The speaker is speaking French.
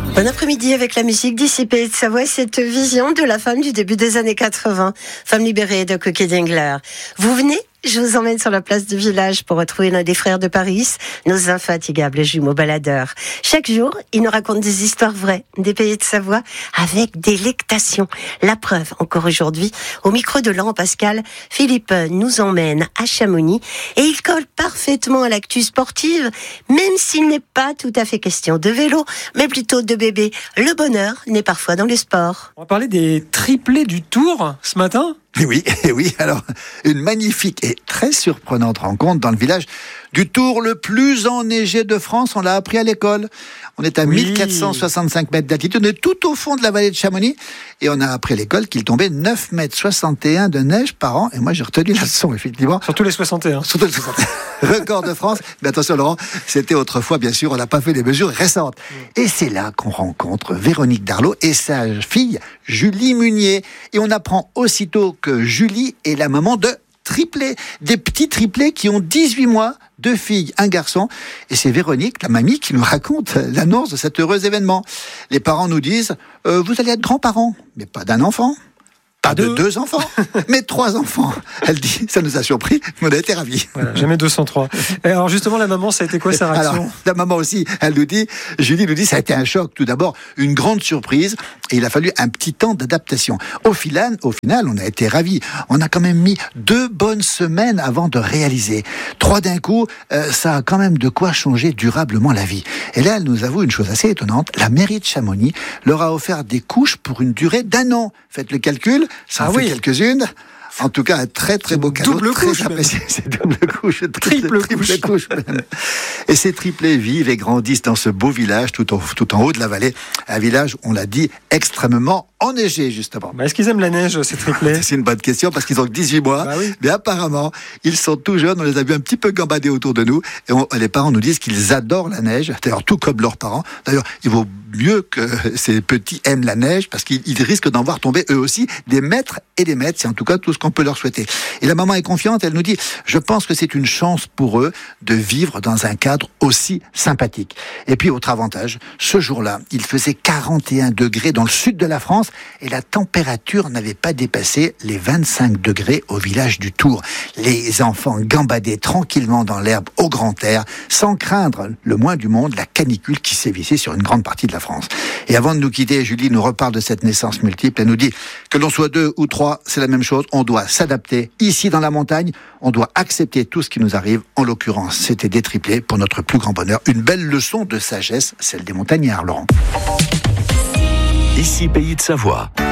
Bon après-midi avec la musique d'ici Pays de Savoie, cette vision de la femme du début des années 80, femme libérée de Cookie Dingler. Vous venez ? Je vous emmène sur la place du village pour retrouver l'un des frères de Paris, nos infatigables jumeaux baladeurs. Chaque jour, ils nous racontent des histoires vraies des Pays de Savoie avec délectation. La preuve, encore aujourd'hui, au micro de Laurent Pascal, Philippe nous emmène à Chamonix et il colle parfaitement à l'actu sportive, même s'il n'est pas tout à fait question de vélo, mais plutôt de bébé. Le bonheur n'est parfois dans le sport. On va parler des triplés du Tour ce matin. Oui, alors une magnifique et très surprenante rencontre dans le village du Tour le plus enneigé de France, on l'a appris à l'école. On est à 1465 mètres d'altitude, on est tout au fond de la vallée de Chamonix et on a appris à l'école qu'il tombait 9,61 mètres de neige par an et moi j'ai retenu la leçon effectivement. Surtout les 61. Surtout les 61. Record de France, mais attention Laurent, c'était autrefois bien sûr, on n'a pas fait les mesures récentes. Et c'est là qu'on rencontre Véronique Darlot et sa fille Julie Munier et on apprend aussitôt que Julie est la maman de triplés, des petits triplés qui ont 18 mois, 2 filles, 1 garçon. Et c'est Véronique, la mamie, qui nous raconte l'annonce de cet heureux événement. Les parents nous disent vous allez être grands-parents, mais pas d'un enfant. Pas de 2 enfants, mais 3 enfants. Elle dit, ça nous a surpris, mais on a été ravis. Voilà, jamais 203. Et alors justement, la maman, ça a été quoi sa réaction ? Alors, la maman aussi, Julie nous dit, ça a été un choc. Tout d'abord, une grande surprise, et il a fallu un petit temps d'adaptation. Au final, on a été ravis. On a quand même mis 2 bonnes semaines avant de réaliser. 3 d'un coup, ça a quand même de quoi changer durablement la vie. Et là, elle nous avoue une chose assez étonnante. La mairie de Chamonix leur a offert des couches pour une durée d'1 an. Faites le calcul. Ça en fait quelques-unes. En tout cas, un très très beau cadeau. Double couche, c'est double couche, triple couche même. Et ces triplés vivent et grandissent dans ce beau village tout en haut de la vallée. Un village, on l'a dit, extrêmement enneigé justement. Est-ce qu'ils aiment la neige, ces triplés ? C'est une bonne question parce qu'ils ont que 18 mois. Mais apparemment, ils sont tout jeunes. On les a vus un petit peu gambader autour de nous. Et les parents nous disent qu'ils adorent la neige. D'ailleurs, tout comme leurs parents. D'ailleurs, il vaut mieux que ces petits aiment la neige parce qu'ils risquent d'en voir tomber eux aussi des mètres et des mètres. C'est en tout cas tout ce qu'on peut leur souhaiter. Et la maman est confiante. Elle nous dit, je pense que c'est une chance pour eux de vivre dans un cadre aussi sympathique. Et puis, autre avantage, ce jour-là, il faisait 41 degrés dans le sud de la France et la température n'avait pas dépassé les 25 degrés au village du Tour. Les enfants gambadaient tranquillement dans l'herbe au grand air, sans craindre le moins du monde la canicule qui sévissait sur une grande partie de la France. Et avant de nous quitter, Julie nous reparle de cette naissance multiple. Elle nous dit que l'on soit 2 ou 3, c'est la même chose. On doit s'adapter. Ici, dans la montagne, on doit accepter tout ce qui nous arrive. En l'occurrence, c'était des triplés pour notre plus grand bonheur. Une belle leçon de sagesse, celle des montagnards, Laurent. Ici Pays de Savoie.